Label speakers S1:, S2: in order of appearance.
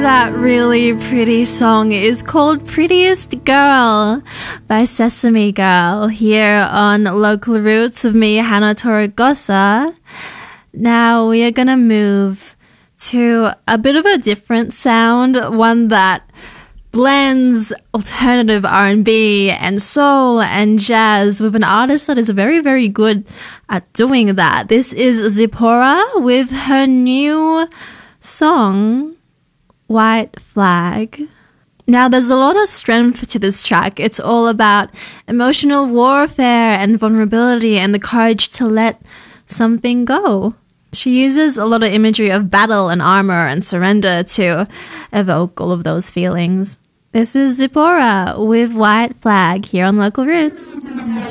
S1: That really pretty song is called Prettiest Girl by Sesame Girl here on Local Roots with me, Hannah Torregosa. Now we are going to move to a bit of a different sound, one that blends alternative R&B and soul and jazz with an artist that is very, very good at doing that. This is Zipporah with her new song, White Flag. Now, there's a lot of strength to this track. It's all about emotional warfare and vulnerability and the courage to let something go. She uses a lot of imagery of battle and armor and surrender to evoke all of those feelings. This is Zipporah with White Flag here on Local Roots.